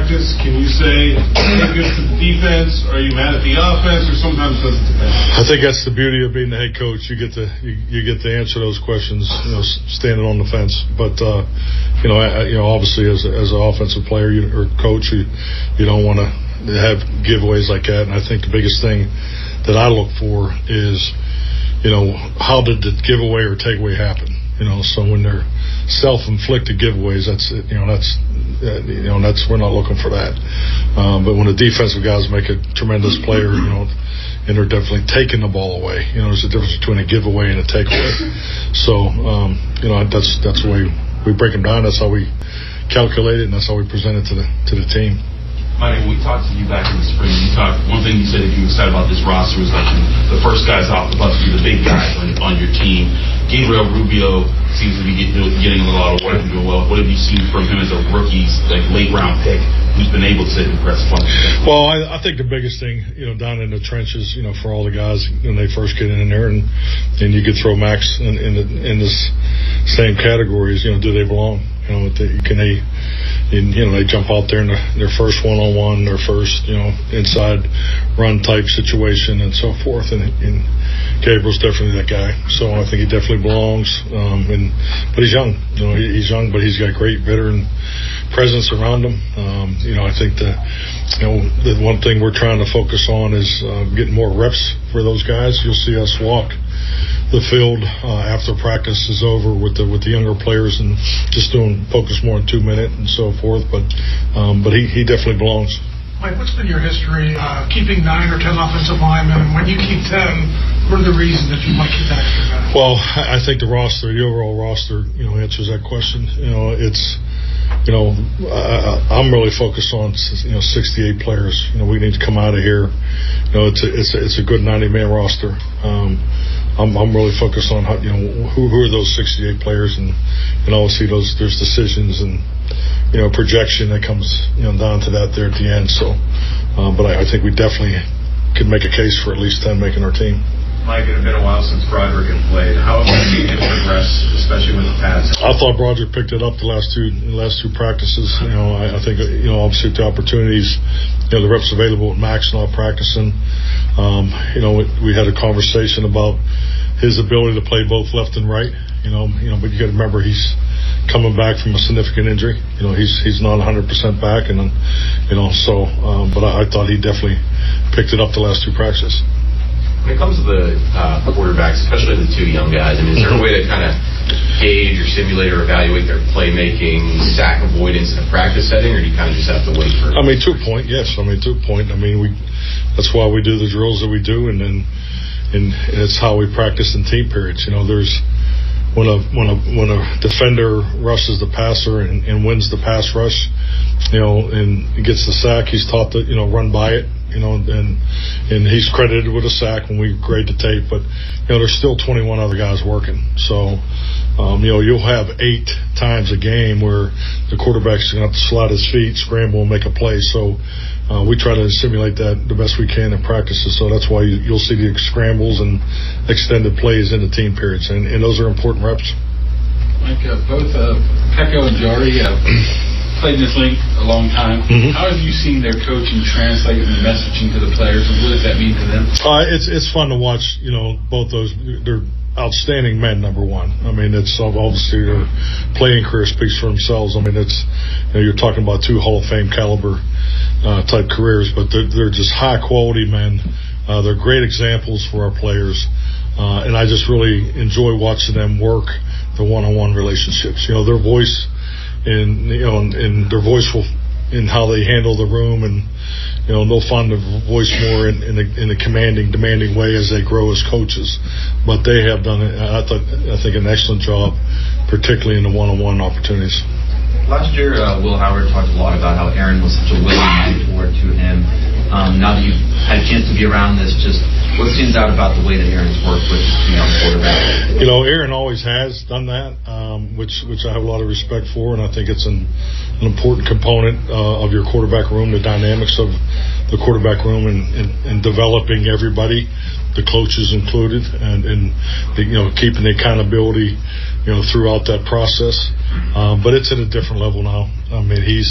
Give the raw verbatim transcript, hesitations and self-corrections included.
practice, can you say, hey, good for the defense? Are you mad at the offense? Or sometimes does it depend? I think that's the beauty of being the head coach. You get to you, you get to answer those questions, you know, standing on the fence. But uh, you know, I, you know, obviously as a, as an offensive player you, or coach, you you don't want to have giveaways like that. And I think the biggest thing that I look for is, you know, how did the giveaway or takeaway happen? You know, so when they're self-inflicted giveaways, that's you know that's uh, you know that's we're not looking for that. Um, but when the defensive guys make a tremendous player, you know, and they're definitely taking the ball away, you know, there's a difference between a giveaway and a takeaway. So um, you know that's that's the way we break them down. That's how we calculate it, and that's how we present it to the to the team. Mike, when we talked to you back in the spring, you talked, one thing you said that you were excited about this roster was like the first guys off the bus, the big guys on, on your team. Gabriel Rubio seems to be getting, getting a lot of work and doing well. What have you seen from him as a rookie, like late round pick, who's been able to impress players? Well, I, I think the biggest thing, you know, down in the trenches, you know, for all the guys when they first get in there, and and you could throw Max in in, the, in this same categories, you know, do they belong? You know, can they, and, you know, they jump out there in the, their first one-on-one, their first, you know, inside run type situation and so forth. And, and Gabriel's definitely that guy. So I think he definitely belongs. Um, and but he's young. You know, he, he's young, but he's got great veteran presence around him. Um, you know, I think the, you know, the one thing we're trying to focus on is uh, getting more reps for those guys. You'll see us walk the field uh, after practice is over with the with the younger players and just doing focus more on two minute and so forth. But um, but he, he definitely belongs. Mike, what's been your history uh, keeping nine or ten offensive linemen? And when you keep ten, what are the reasons that you might keep that extra guy? Well, I think the roster, the overall roster, you know, answers that question. You know, it's, you know, I, I'm really focused on, you know, sixty-eight players. You know, we need to come out of here. You know, it's a, it's a, it's a good ninety man roster. Um, I'm, I'm really focused on how, you know, who, who are those sixty-eight players, and, and obviously those there's decisions and, you know, projection that comes, you know, down to that there at the end. So, uh, but I, I think we definitely could make a case for at least ten making our team. Mike, it had been a while since Broderick had played. How have you seen him progress, especially with the pass? I thought Broderick picked it up the last two the last two practices. You know, I, I think, you know, obviously the opportunities, you know, the reps available at Max not practicing. Um, you know, we had a conversation about his ability to play both left and right. You know, you know, but you got to remember he's coming back from a significant injury. You know, he's he's not one hundred percent back, and then, you know, so. Um, but I, I thought he definitely picked it up the last two practices. When it comes to the uh, quarterbacks, especially the two young guys, I mean, is there a way to kind of gauge or simulate or evaluate their playmaking, sack avoidance in a practice setting, or do you kind of just have to wait for it? I mean, to a point, yes. I mean, to a point. I mean, we that's why we do the drills that we do, and then and, and it's how we practice in team periods. You know, there's when a when a when a defender rushes the passer and, and wins the pass rush, you know, and gets the sack, he's taught to, you know, run by it. You know, and and he's credited with a sack when we grade the tape, but you know there's still twenty-one other guys working. So, um, you know, you'll have eight times a game where the quarterback's going to have to slide his feet, scramble, and make a play. So, uh, we try to simulate that the best we can in practices. So that's why you, you'll see the scrambles and extended plays in the team periods, and, and those are important reps. Mike, uh, both uh, Peko and Jari have played in this league a long time. Mm-hmm. How have you seen their coaching translate the messaging to the players, and what does that mean to them? Uh, it's it's fun to watch. You know, both those, they're outstanding men. Number one, I mean, it's obviously their playing career speaks for themselves. I mean, it's, you know, you're talking about two Hall of Fame caliber uh, type careers, but they're, they're just high quality men. Uh, they're great examples for our players, uh, and I just really enjoy watching them work the one-on-one relationships. You know, their voice. And you know, and their voice will, in how they handle the room, and you know, they'll find the voice more in, in, a, in a commanding, demanding way as they grow as coaches. But they have done, I thought, I think, an excellent job, particularly in the one-on-one opportunities. Last year, uh, Will Howard talked a lot about how Aaron was such a willing mentor to him. Um, now that you've had a chance to be around this, just what stands out about the way that Aaron's worked with the young quarterback? You know, Aaron always has done that, um, which which I have a lot of respect for, and I think it's an, an important component uh, of your quarterback room, the dynamics of the quarterback room, and, and, and developing everybody, the coaches included, and, and the, you know, keeping the accountability, you know, throughout that process. Um, but it's at a different level now. I mean, he's